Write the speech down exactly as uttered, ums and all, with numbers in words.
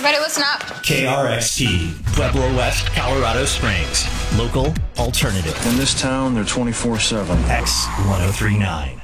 Everybody listen up. K R X T, Pueblo West, Colorado Springs. Local alternative. In this town, they're twenty-four seven. X ten thirty-nine.